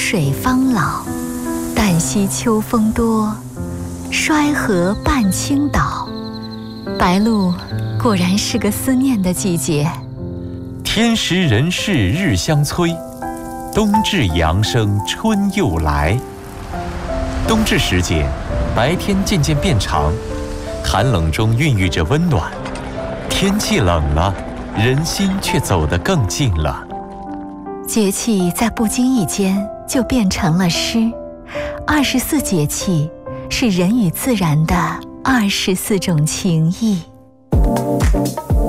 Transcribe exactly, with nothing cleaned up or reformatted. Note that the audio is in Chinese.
水方老，旦夕秋风多，衰荷半倾倒。白露果然是个思念的季节。 天时人事日相催，冬至阳生春又来。冬至时节，白天渐渐变长，寒冷中孕育着温暖。天气冷了，人心却走得更近了。 节气在不经意间就变成了诗。二十四节气是人与自然的二十四种情谊。